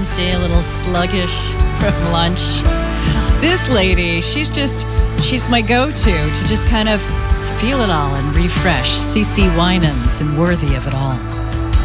empty, a little sluggish from lunch. This lady, she's my go-to to just kind of feel it all and refresh. CeCe Winans and Worthy of It All.